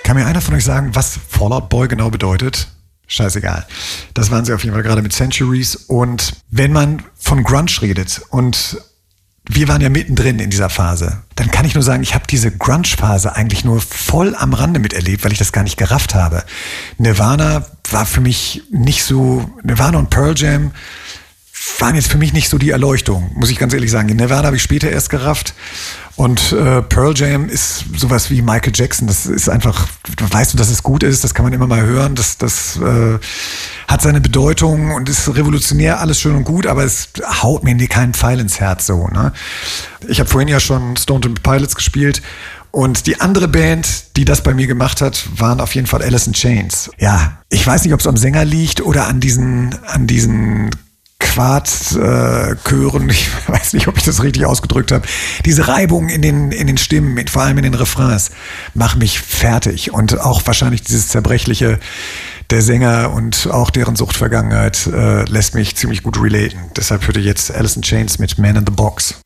Kann mir einer von euch sagen, was Fall Out Boy genau bedeutet? Scheißegal. Das waren sie auf jeden Fall gerade mit Centuries. Und wenn man von Grunge redet und wir waren ja mittendrin in dieser Phase, dann kann ich nur sagen, ich habe diese Grunge-Phase eigentlich nur voll am Rande miterlebt, weil ich das gar nicht gerafft habe. Nirvana war für mich nicht so, Nirvana und Pearl Jam waren jetzt für mich nicht so die Erleuchtung, muss ich ganz ehrlich sagen. Nirvana habe ich später erst gerafft. Und Pearl Jam ist sowas wie Michael Jackson. Das ist einfach, weißt du, dass es gut ist, das kann man immer mal hören. Das hat seine Bedeutung und ist revolutionär, alles schön und gut, aber es haut mir keinen Pfeil ins Herz so. Ne? Ich habe vorhin ja schon Stone Temple Pilots gespielt. Und die andere Band, die das bei mir gemacht hat, waren auf jeden Fall Alice in Chains. Ja, ich weiß nicht, ob es am Sänger liegt oder an diesen Quartchören, ich weiß nicht, ob ich das richtig ausgedrückt habe. Diese Reibung in den Stimmen, vor allem in den Refrains, machen mich fertig. Und auch wahrscheinlich dieses Zerbrechliche der Sänger und auch deren Suchtvergangenheit lässt mich ziemlich gut relaten. Deshalb hörte jetzt Alice in Chains mit Man in the Box.